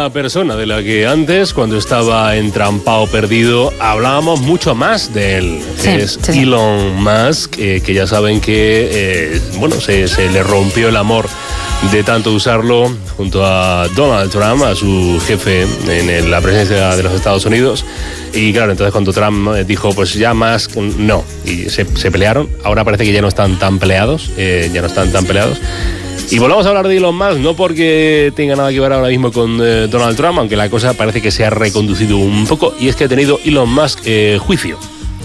una persona de la que antes, cuando estaba entrampado perdido, hablábamos mucho más de él. Es Elon Musk, que ya saben que se le rompió el amor de tanto usarlo junto a Donald Trump, a su jefe en la presidencia de los Estados Unidos. Y claro, entonces cuando Trump dijo, pues ya Musk no, y se pelearon. Ahora parece que ya no están tan peleados, Y volvamos a hablar de Elon Musk, no porque tenga nada que ver ahora mismo con Donald Trump, aunque la cosa parece que se ha reconducido un poco, y es que ha tenido Elon Musk juicio.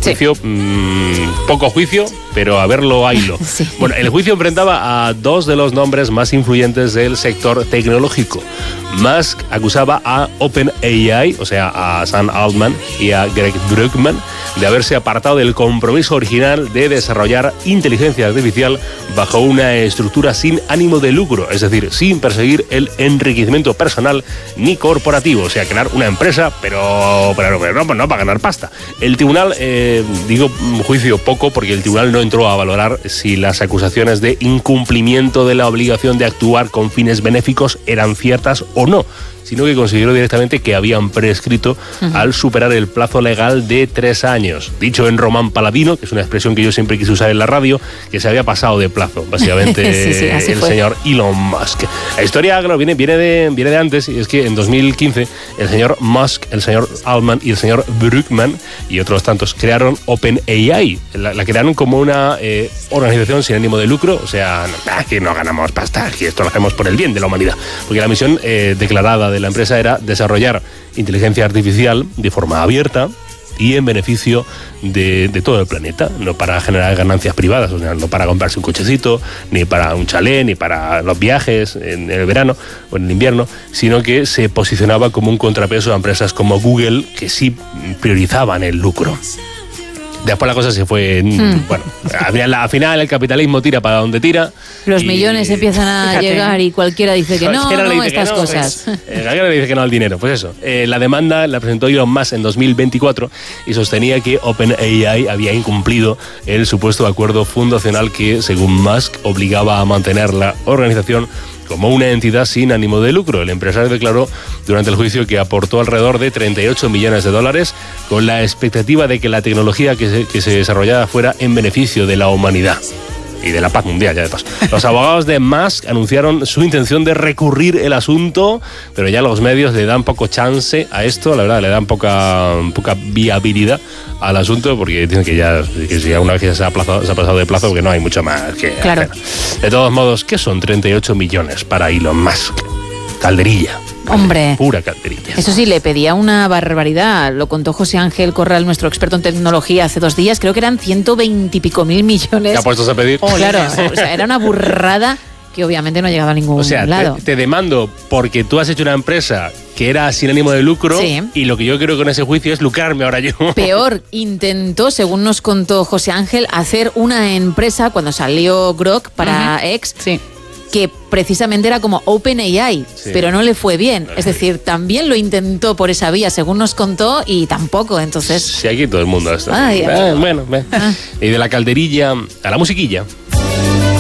Poco juicio, pero a verlo, haylo. Sí. Bueno, el juicio enfrentaba a dos de los nombres más influyentes del sector tecnológico. Musk acusaba a OpenAI, o sea, a Sam Altman y a Greg Brockman, de haberse apartado del compromiso original de desarrollar inteligencia artificial bajo una estructura sin ánimo de lucro, es decir, sin perseguir el enriquecimiento personal ni corporativo, o sea, crear una empresa, pero no para ganar pasta. El tribunal, digo juicio poco, porque el tribunal no entró a valorar si las acusaciones de incumplimiento de la obligación de actuar con fines benéficos eran ciertas o no, sino que consideró directamente que habían prescrito al superar el plazo legal de 3 años. Dicho en román paladino, que es una expresión que yo siempre quise usar en la radio, que se había pasado de plazo, básicamente. el señor Elon Musk. La historia, claro, viene de antes, y es que en 2015 el señor Musk, el señor Altman y el señor Brockman y otros tantos crearon OpenAI. La crearon como una organización sin ánimo de lucro, o sea, que no ganamos pasta, que esto lo hacemos por el bien de la humanidad, porque la misión declarada de la empresa era desarrollar inteligencia artificial de forma abierta y en beneficio de todo el planeta, no para generar ganancias privadas, o sea, no para comprarse un cochecito, ni para un chalet, ni para los viajes en el verano o en el invierno, sino que se posicionaba como un contrapeso a empresas como Google, que sí priorizaban el lucro. Después la cosa se fue... Bueno, al final el capitalismo tira para donde tira. Los millones empiezan a llegar y cualquiera dice que no, estas cosas. Cualquiera dice que no al dinero. Pues eso. La demanda la presentó Elon Musk en 2024 y sostenía que OpenAI había incumplido el supuesto acuerdo fundacional que, según Musk, obligaba a mantener la organización como una entidad sin ánimo de lucro. El empresario declaró durante el juicio que aportó alrededor de $38 millones con la expectativa de que la tecnología que se desarrollara fuera en beneficio de la humanidad y de la paz mundial, ya de paso. Los abogados de Musk anunciaron su intención de recurrir el asunto, pero ya los medios le dan poco chance a esto, la verdad, le dan poca viabilidad al asunto, porque dicen que si una vez que se ha pasado de plazo, que no hay mucho más que hacer. De todos modos, ¿qué son 38 millones para Elon Musk? Calderilla. Hombre, pura calderilla. Eso sí, le pedía una barbaridad. Lo contó José Ángel Corral, nuestro experto en tecnología, hace 2 días. Creo que eran 120 y pico mil millones. ¿Te ha puesto a pedir? Claro, o sea, era una burrada que obviamente no llegaba a ningún lado. Te demando porque tú has hecho una empresa que era sin ánimo de lucro, y lo que yo creo con ese juicio es lucrarme ahora yo. Peor, intentó, según nos contó José Ángel, hacer una empresa cuando salió Grok para X, que precisamente era como OpenAI, pero no le fue bien. Es decir, también lo intentó por esa vía, según nos contó, y tampoco, entonces... Sí, aquí todo el mundo está. Bueno. Y de la calderilla a la musiquilla.